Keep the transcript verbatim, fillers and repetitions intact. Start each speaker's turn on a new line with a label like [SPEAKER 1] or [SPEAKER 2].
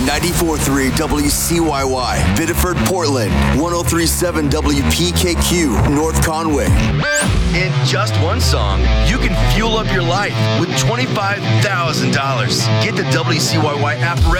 [SPEAKER 1] ninety-four point three W C Y Y, Biddeford, Portland, one oh three point seven W P K Q, North Conway. In just one song, you can fuel up your life with twenty-five thousand dollars. Get the W C Y Y app